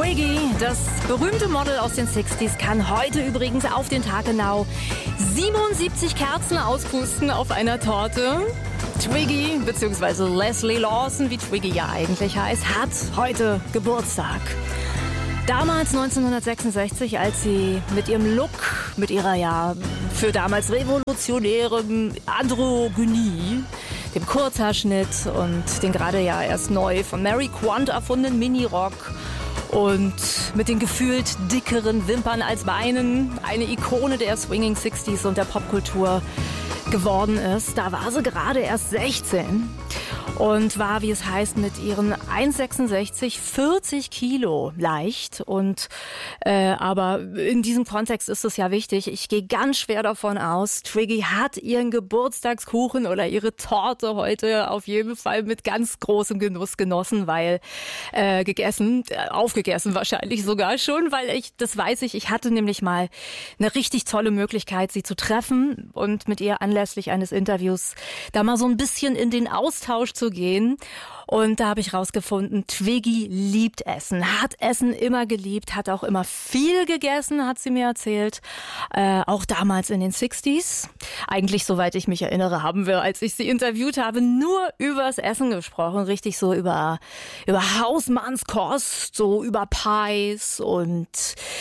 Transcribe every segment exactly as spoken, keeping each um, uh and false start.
Twiggy, das berühmte Model aus den sechziger, kann heute übrigens auf den Tag genau siebenundsiebzig Kerzen auspusten auf einer Torte. Twiggy, beziehungsweise Leslie Lawson, wie Twiggy ja eigentlich heißt, hat heute Geburtstag. Damals neunzehnhundertsechsundsechzig, als sie mit ihrem Look, mit ihrer ja für damals revolutionären Androgynie, dem Kurzhaarschnitt und den gerade ja erst neu von Mary Quant erfundenen Minirock und mit den gefühlt dickeren Wimpern als Beinen eine Ikone der Swinging Sixties und der Popkultur geworden ist. Da war sie gerade erst sechzehn und war, wie es heißt, mit ihren eins Komma sechsundsechzig vierzig Kilo leicht. Und äh, aber in diesem Kontext ist es ja wichtig, ich gehe ganz schwer davon aus, Twiggy hat ihren Geburtstagskuchen oder ihre Torte heute auf jeden Fall mit ganz großem Genuss genossen, weil äh, gegessen, äh, aufgegessen wahrscheinlich sogar schon, weil ich, das weiß ich, ich hatte nämlich mal eine richtig tolle Möglichkeit, sie zu treffen und mit ihr anlässlich eines Interviews da mal so ein bisschen in den Austausch zu gehen. Und da habe ich rausgefunden, Twiggy liebt Essen, hat Essen immer geliebt, hat auch immer viel gegessen, hat sie mir erzählt. Äh, auch damals in den sechziger. Eigentlich, soweit ich mich erinnere, haben wir, als ich sie interviewt habe, nur übers Essen gesprochen. Richtig so über, über Hausmannskost, so über Pies und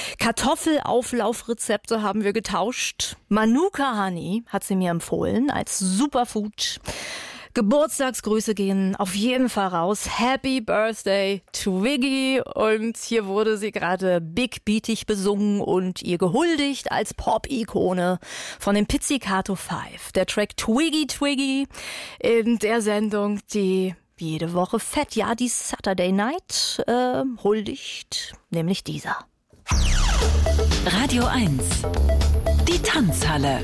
Kartoffelauflaufrezepte haben wir getauscht. Manuka Honey hat sie mir empfohlen als Superfood. Geburtstagsgrüße gehen auf jeden Fall raus. Happy Birthday, Twiggy. Und hier wurde sie gerade big beatig besungen und ihr gehuldigt als Pop-Ikone von den Pizzicato Five. Der Track Twiggy Twiggy in der Sendung, die jede Woche fett, ja, die Saturday Night äh, huldigt, nämlich dieser. Radio eins, die Tanzhalle.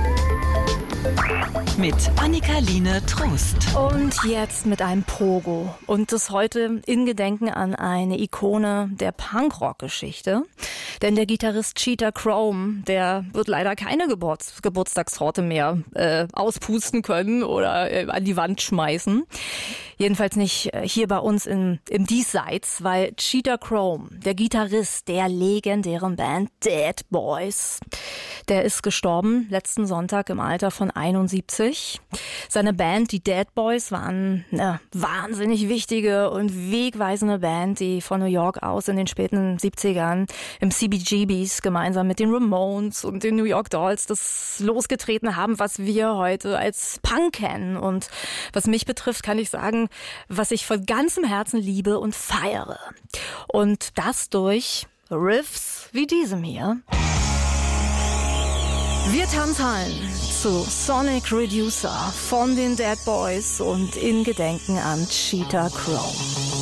Mit Annika-Line Trost. Und jetzt mit einem Pogo. Und das heute in Gedenken an eine Ikone der Punkrock-Geschichte. Denn der Gitarrist Cheetah Chrome, der wird leider keine Geburts- Geburtstagstorte mehr äh, auspusten können oder äh, an die Wand schmeißen. Jedenfalls nicht äh, hier bei uns in, im Diesseits, weil Cheetah Chrome, der Gitarrist der legendären Band Dead Boys, der ist gestorben letzten Sonntag im Alter von einundsiebzig. Seine Band, die Dead Boys, waren eine wahnsinnig wichtige und wegweisende Band, die von New York aus in den späten siebzigern im C B G Bs gemeinsam mit den Ramones und den New York Dolls das losgetreten haben, was wir heute als Punk kennen. Und was mich betrifft, kann ich sagen, was ich von ganzem Herzen liebe und feiere. Und das durch Riffs wie diesem hier. Wir tanzhallen zu Sonic Reducer von den Dead Boys und in Gedenken an Cheetah Chrome.